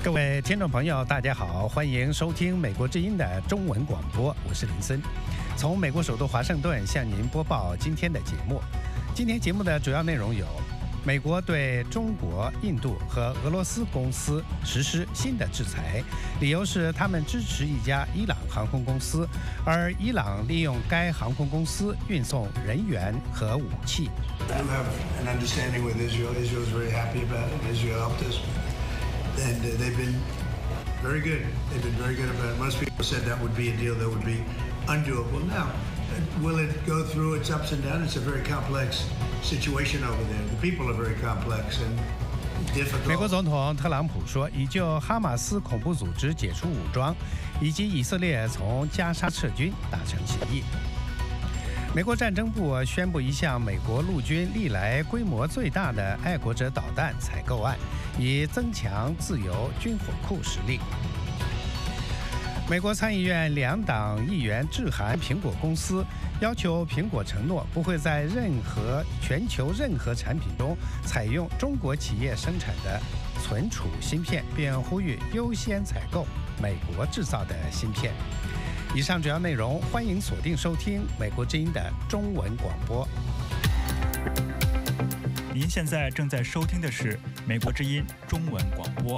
各位听众朋友，大家好，欢迎收听美国之音的中文广播，我是林森，从美国首都华盛顿向您播报今天的节目。今天节目的主要内容有：美国对中国、印度和俄罗斯公司实施新的制裁，理由是他们支持一家伊朗航空公司，而伊朗利用该航空公司运送人员和武器。 I have an understanding with Israel. Israel is very happy about it. Israel helped us. And they've been very good. They've been very good about it. Most people said that would be a deal that would be undoable. Now, will it go through its ups and downs? It's a very complex situation over there. The people are very complex and difficult. 美国总统特朗普说，已就哈马斯恐怖组织解除武装，以及以色列从加沙撤军达成协议。美国战争部宣布一项美国陆军历来规模最大的爱国者导弹采购案，以增强自由军火库实力。美国参议院2党议员致函苹果公司，要求苹果承诺不会在全球任何产品中采用中国企业生产的存储芯片，并呼吁优先采购美国制造的芯片。以上主要内容，欢迎锁定收听美国之音的中文广播。 您现在正在收听的是美国之音中文广播。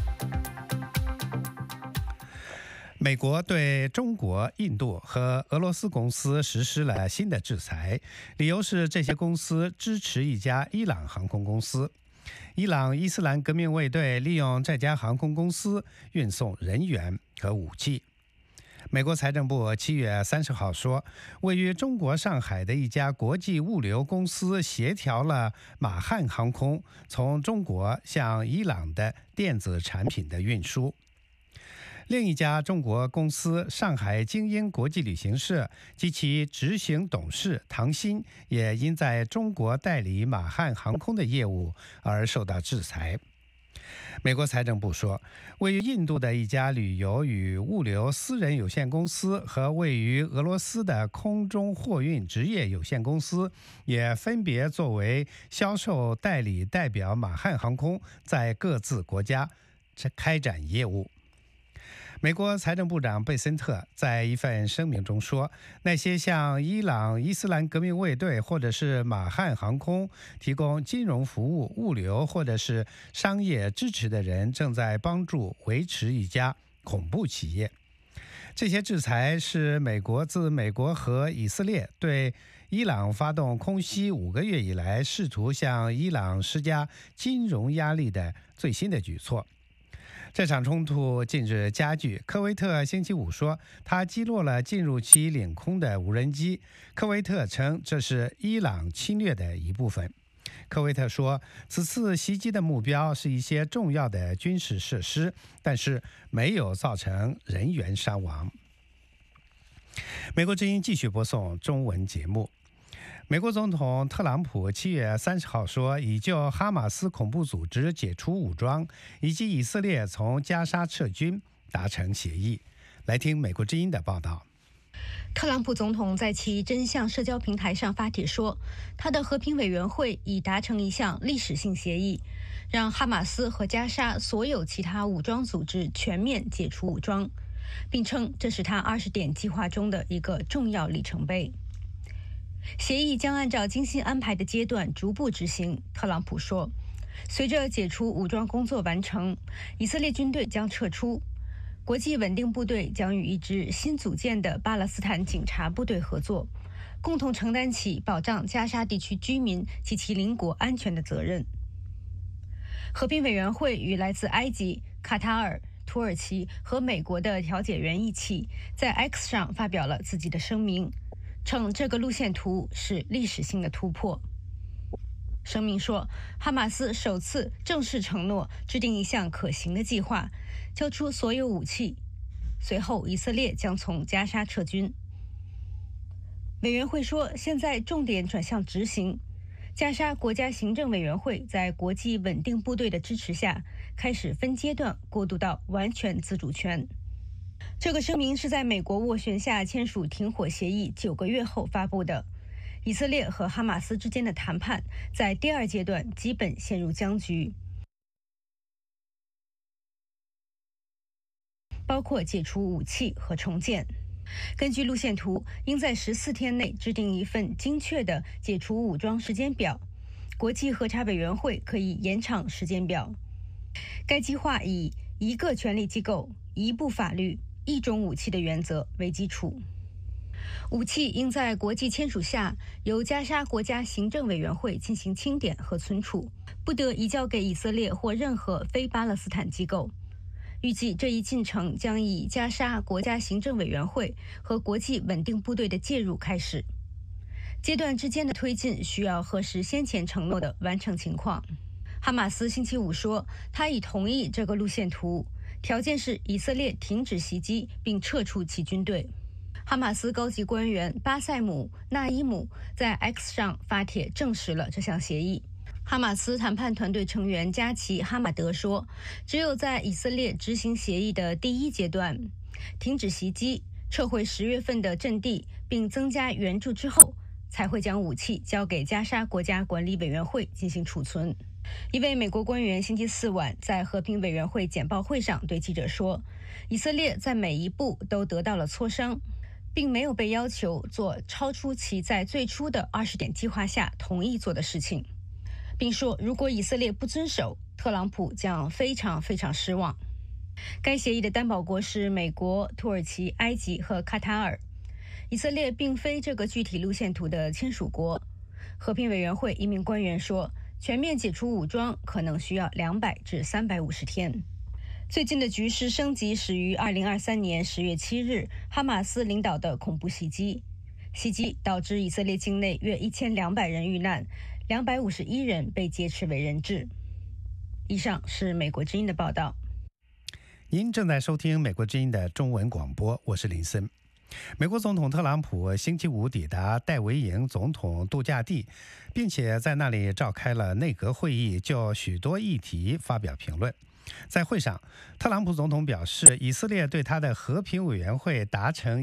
美国对中国、印度和俄罗斯公司实施了新的制裁，理由是这些公司支持一家伊朗航空公司。伊朗伊斯兰革命卫队利用这家航空公司运送人员和武器。美国财政部7月30号说，位于中国上海的一家国际物流公司协调了马汉航空从中国向伊朗的电子产品的运输。另一家中国公司上海精英国际旅行社及其执行董事唐鑫也因在中国代理马汉航空的业务而受到制裁。美国财政部说，位于印度的一家旅游与物流私人有限公司和位于俄罗斯的空中货运职业有限公司也分别作为销售代理代表马汉航空在各自国家开展业务。美国财政部长贝森特在一份声明中说，那些向伊朗伊斯兰革命卫队或者是马汉航空提供金融服务、物流或者是商业支持的人，正在帮助维持一家恐怖企业。这些制裁是美国自美国和以色列对伊朗发动空袭5个月以来，试图向伊朗施加金融压力的最新的举措。这场冲突近日加剧。科威特星期五说，他击落了进入其领空的无人机。科威特称这是伊朗侵略的一部分。科威特说，此次袭击的目标是一些重要的军事设施，但是没有造成人员伤亡。美国之音继续播送中文节目。美国总统特朗普7月30号说，已就哈马斯恐怖组织解除武装以及以色列从加沙撤军达成协议。来听美国之音的报道。 特朗普总统在其真相社交平台上发帖说，他的和平委员会已达成一项历史性协议，让哈马斯和加沙所有其他武装组织全面解除武装，并称这是他20点计划中的一个重要里程碑。协议将按照精心安排的阶段逐步执行，特朗普说。随着解除武装工作完成，以色列军队将撤出，国际稳定部队将与一支新组建的巴勒斯坦警察部队合作，共同承担起保障加沙地区居民及其邻国安全的责任。和平委员会与来自埃及、卡塔尔、土耳其和美国的调解员一起，在 X 上发表了自己的声明，称这个路线图是历史性的突破。声明说，哈马斯首次正式承诺制定一项可行的计划，交出所有武器，随后以色列将从加沙撤军。委员会说，现在重点转向执行。加沙国家行政委员会在国际稳定部队的支持下，开始分阶段过渡到完全自主权。这个声明是在美国斡旋下签署停火协议9个月后发布的。以色列和哈马斯之间的谈判在第2阶段基本陷入僵局。 包括解除武器和重建。根据路线图，应在14天内制定一份精确的解除武装时间表。国际核查委员会可以延长时间表。该计划以一个权力机构、一部法律、一种武器的原则为基础。武器应在国际签署下，由加沙国家行政委员会进行清点和存储，不得移交给以色列或任何非巴勒斯坦机构。预计这一进程将以加沙国家行政委员会和国际稳定部队的介入开始。阶段之间的推进需要核实先前承诺的完成情况。哈马斯星期五说，他已同意这个路线图，条件是以色列停止袭击并撤出其军队。哈马斯高级官员巴塞姆·纳伊姆在 X 上发帖证实了这项协议。哈马斯谈判团队成员加奇·哈马德说，只有在以色列执行协议的第一阶段，停止袭击、撤回10月份的阵地并增加援助之后，才会将武器交给加沙国家管理委员会进行储存。一位美国官员星期四晚在和平委员会简报会上对记者说，以色列在每一步都得到了磋商，并没有被要求做超出其在最初的20点计划下同意做的事情，并说如果以色列不遵守，特朗普将非常非常失望。该协议的担保国是美国、土耳其、埃及和卡塔尔。以色列并非这个具体路线图的签署国。和平委员会一名官员说，全面解除武装可能需要200至350天。最近的局势升级始于2023年10月7日哈马斯领导的恐怖袭击，导致以色列境内约1200人遇难，251人被劫持为人质。以上是美国之音的报道。 您正在收听美国之音的中文广播，我是林森。美国总统特朗普星期五抵达戴维营总统度假地，并且在那里召开了内阁会议，就许多议题发表评论。在会上，特朗普总统表示，以色列对他的和平委员会达成